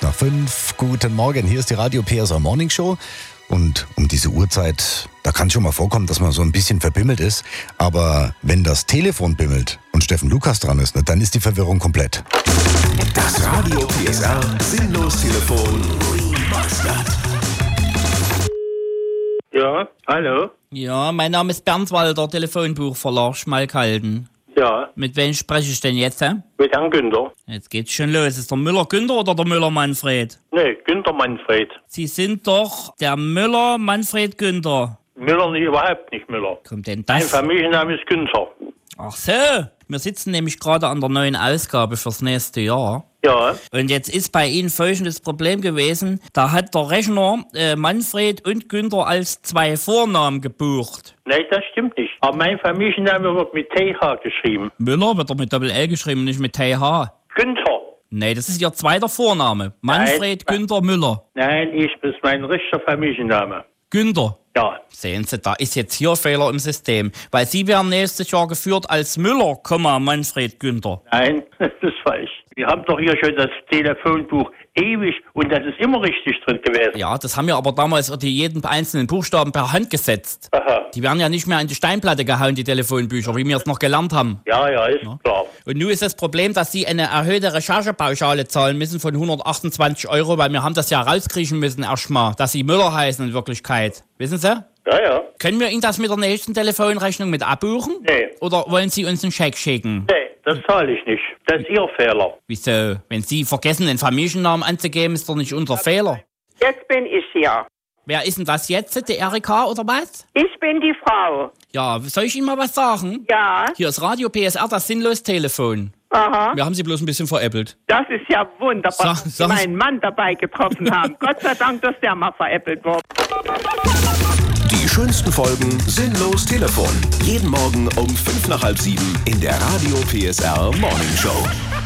5:06. Guten Morgen, hier ist die Radio PSR Morning Show. Und um diese Uhrzeit, da kann es schon mal vorkommen, dass man so ein bisschen verbimmelt ist. Aber wenn das Telefon bimmelt und Steffen Lukas dran ist, dann ist die Verwirrung komplett. Das Radio PSR Sinnlos-Telefon Remastered. Ja, hallo? Ja, mein Name ist Bernd Walter, Telefonbuchverlag Schmalkalden. Ja, Mit wem spreche ich denn jetzt? mit Herrn Günther. Jetzt geht's schon los. Ist der Müller Günther oder der Müller Manfred? Nee, Günther Manfred. Sie sind doch der Müller Manfred Günther. Müller nicht, überhaupt nicht Müller. Kommt denn Mein das? Familienname ist Günther. Ach so. Wir sitzen nämlich gerade an der neuen Ausgabe fürs nächste Jahr. Ja, Und jetzt ist bei Ihnen folgendes Problem gewesen. Da hat der Rechner Manfred und Günther als 2 Vornamen gebucht. nee, das stimmt nicht. Aber mein Familienname wird mit TH geschrieben. Müller wird doch mit Doppel-L geschrieben, nicht mit TH. Günther. Nee, das ist Ihr zweiter Vorname. Manfred Nein. Günther Müller. Nein, ist mein richtiger Familienname. Günther. Ja, Sehen Sie, da ist jetzt hier Fehler im System. Weil Sie werden nächstes Jahr geführt als Müller, Manfred Günther. nein, das war ich. Wir haben doch hier schon das Telefonbuch ewig und das ist immer richtig drin gewesen. Ja, das haben wir aber damals jeden einzelnen Buchstaben per Hand gesetzt. Aha. Die werden ja nicht mehr an die Steinplatte gehauen, die Telefonbücher, wie wir es noch gelernt haben. Ja, ist klar. Und nun ist das Problem, dass Sie eine erhöhte Recherchepauschale zahlen müssen von 128 €, weil wir haben das ja rauskriechen müssen erstmal, dass Sie Müller heißen in Wirklichkeit. Wissen Sie? Ja. Können wir Ihnen das mit der nächsten Telefonrechnung mit abbuchen? Nee. Oder wollen Sie uns einen Scheck schicken? Nee, das zahle ich nicht. Das ist Ihr Fehler. Wieso? Wenn Sie vergessen, den Familiennamen anzugeben, ist doch nicht unser Fehler. Jetzt bin ich hier. Wer ist denn das jetzt? Die Erika oder was? Ich bin die Frau. Ja, soll ich Ihnen mal was sagen? Ja, Hier ist Radio PSR, das Sinnlos-Telefon. aha. Wir haben Sie bloß ein bisschen veräppelt. Das ist ja wunderbar, dass Sie Sag- meinen Mann dabei getroffen haben. Gott sei Dank, dass der mal veräppelt wurde. Die schönsten Folgen Sinnlos-Telefon. Jeden Morgen um 6:55 in der Radio PSR Morning Show.